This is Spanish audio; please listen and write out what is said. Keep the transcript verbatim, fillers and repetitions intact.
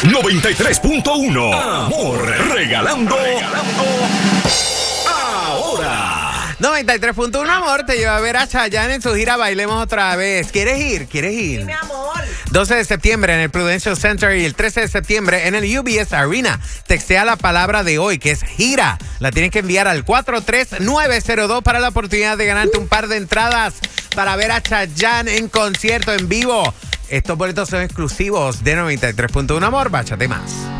noventa y tres punto uno. Amor, regalando, regalando ahora. noventa y tres punto uno, amor, te lleva a ver a Chayanne en su gira Bailemos Otra Vez. ¿Quieres ir? ¿Quieres ir? Sí, mi amor. doce de septiembre en el Prudential Center y el trece de septiembre en el U B S Arena. Textea la palabra de hoy, que es gira. La tienes que enviar al cuatro tres nueve cero dos para la oportunidad de ganarte un par de entradas para ver a Chayanne en concierto en vivo. Estos boletos son exclusivos de noventa y tres punto uno, amor. Báchate más.